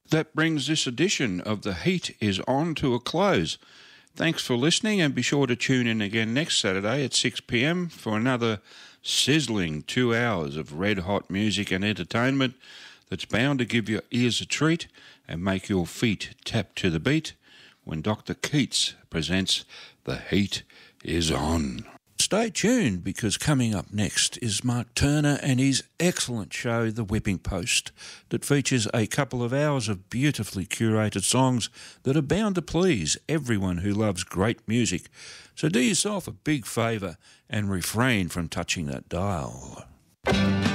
That brings this edition of The Heat is On to a close. Thanks for listening, and be sure to tune in again next Saturday at 6 p.m. for another sizzling 2 hours of red-hot music and entertainment that's bound to give your ears a treat and make your feet tap to the beat when Dr. Keats presents The Heat is On. Stay tuned, because coming up next is Mark Turner and his excellent show, The Whipping Post, that features a couple of hours of beautifully curated songs that are bound to please everyone who loves great music. So do yourself a big favour and refrain from touching that dial.